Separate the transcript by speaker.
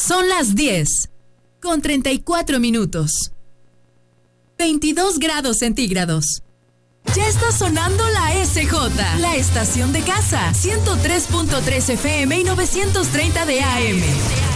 Speaker 1: Son las 10:34. 22 grados centígrados. Ya está sonando la SJ, la estación de casa, 103.3 FM y 930 de AM.